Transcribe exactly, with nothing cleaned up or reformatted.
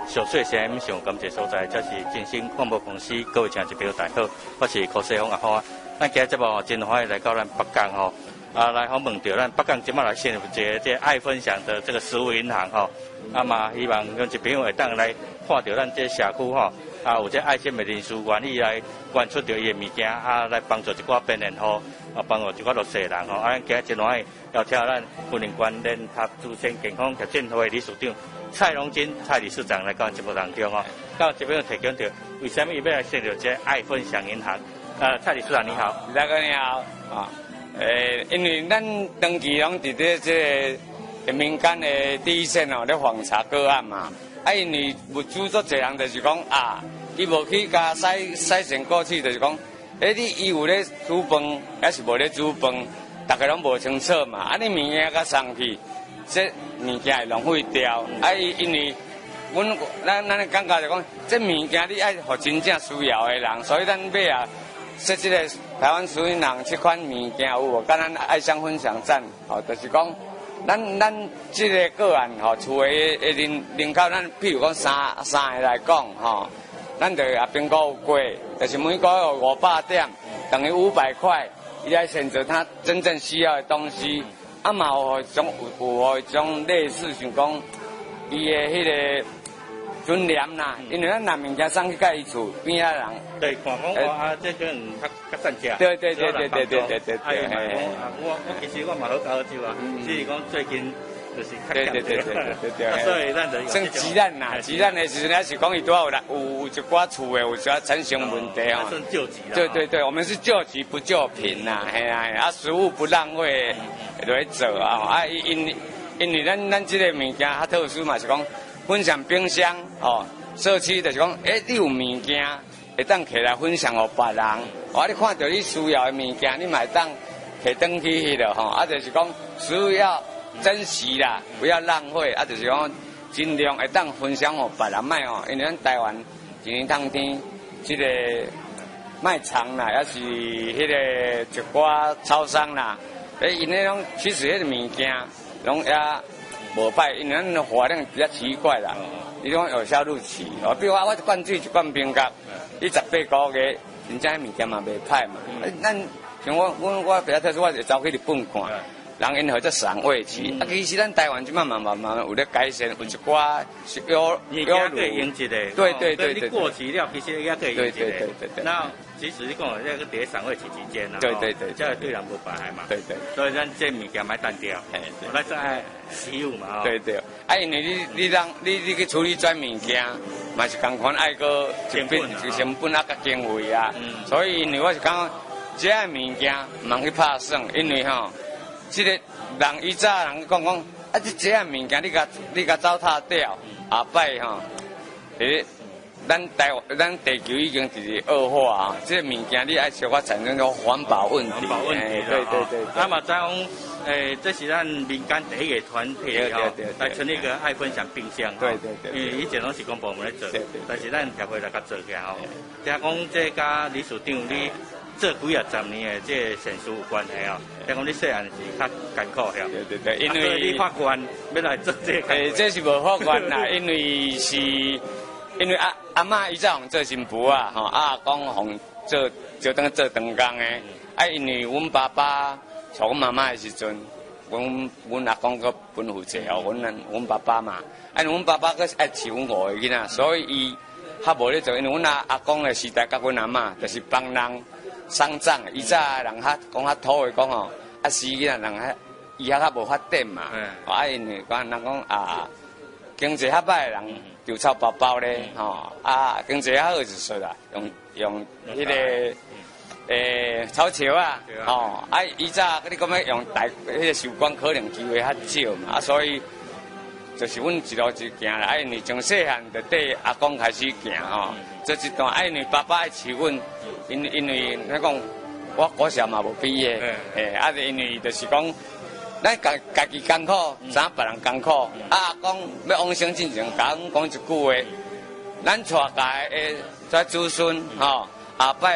上水C M 上感谢所在，这是金星广播公司各位听众朋友大家好，我是柯世峰阿花。咱今日节目吼真欢喜来到咱北港吼，啊来访问到咱北港今麦来陷入一个这爱分享的这个食物银行吼，啊嘛希望咱一朋友会当来看到咱这社区吼。啊，有这爱心的人士愿意来捐出着伊的物件，啊，来帮助一寡病人吼，啊，帮助一寡弱势人吼。啊，咱今日真欢喜邀请咱婚姻关联合自身健康协进会理事长蔡荣金蔡理事长来到节目当中吼。到这边提供着为什么伊要来设立这爱分享银行？呃，蔡理事长你好， 李大哥你好啊。诶，因为咱长期拢伫咧这个民间的第一线哦，咧访查个案嘛。啊，因为物主做侪人就是讲啊，伊无去甲洗洗身过去，就是讲，诶，你伊有咧煮饭，还是无咧煮饭，大家拢无清楚嘛。啊，你物件甲送去，这物件会浪费掉。啊，因为阮咱咱的感觉就讲，这物件你爱互真正需要的人，所以咱买啊，说这个台湾属于人这款物件有无？甲咱爱乡分享站，哦，就是讲。咱咱这个个案吼，厝的的人人口，咱譬如讲三三个来讲吼，咱就也评估过，就是每个月五百点，等于五百块，伊来选择他真正需要的东西。啊嘛有种有有种类似像讲，伊的迄个尊严啦，因为咱拿物件送去甲伊厝边仔人。 对，看讲哇啊，这种较较善价。 对对对对对对对对。 哎呀，我我其实我嘛好搞好酒啊，只是讲最近就是较对对对对对对。 所以咱就算鸡蛋呐，鸡蛋的时阵还是讲伊多有啦，有有一寡厝的有一寡产生问题哦。 算救急啦。 对对对，我们是救急不救贫呐，嘿啊，啊食物不浪费来做啊，啊因因为咱咱这个物件较特殊嘛，是讲分享冰箱哦，社区就是讲，诶，你有物件。会当摕来分享互别人，我你看到你需要的物件，你嘛会当摕转去迄落吼，啊，就是讲需要珍惜啦，不要浪费，啊，就是讲尽量会当分享互别人卖哦，因为咱台湾一年当天即个卖场啦，也是迄个一寡超商啦，诶，因迄种其实迄个物件拢也无歹，因为咱的活量比较奇怪啦。伊种有效日期，哦，比如话我一罐水一罐冰角，你十八个月，人家物件嘛袂歹嘛。咱像我我我比较特殊，我就走去日本看，人因号做赏味期。啊，其实咱台湾即慢慢慢慢有咧改善，有一寡有有可以用一个。 对对对对。 你过期了，其实也可以用一个。 对对对对对。 那其实你讲那个伫赏味期期间啦， 对对对， 这对人无妨碍嘛。 对对。 所以咱这物件买单掉，哎，咱再爱使用嘛。 对对。啊，因为你你让你你去处理转物件，嘛是共款爱个成本、成本啊，甲经费啊。嗯。所以因为我是讲，这个物件唔通去拍算，因为吼，这个人以早人讲讲，啊，这这个物件你甲你甲糟蹋掉，下摆吼，诶。咱台咱地球已经是恶化啊！这个物件你爱小可产生种环保问题。 环保问题对对对。 那么再讲，诶，这是咱民间第一个团体哦，来成立一个爱分享冰箱。 对对对。 因为以前拢是公部门来做，但是咱协会来甲做起来吼。听讲这甲理事长你做几啊十年的这善事有关系哦。听讲你细汉是较艰苦吓。 对对对，因为你法官要来做这个。 诶，这是无法官啦，因为是。因为阿阿嬷伊早互做新妇啊，吼啊公互做就当做长工诶。啊，因为阮爸爸带阮妈妈诶时阵，阮阮阿公搁分负责哦，阮阮爸爸嘛。啊，阮爸爸搁爱饲阮五个囡仔，所以伊较无咧做。因为阮阿阿公诶时代甲阮阿嬷就是帮人丧葬，伊早人较讲较土诶讲吼，啊死囡仔人较伊遐较无发展嘛。啊，因为讲人讲啊。经济较歹的人就臭包包咧，吼啊，经济较好就说啦，用用迄个诶草桥啊，吼啊，以早你讲要用大迄个收管可能机会较少嘛，啊，所以就是阮一路一行啦，啊，因为从细汉就缀阿公开始行吼，这一段啊，因为爸爸爱饲阮，因因为咱讲我国小嘛无毕业，诶，啊，因为就是讲。咱家家己艰苦，知影别人艰苦。啊，讲要往生进前，甲阮讲一句话，咱带家诶，跩子孙吼，后摆。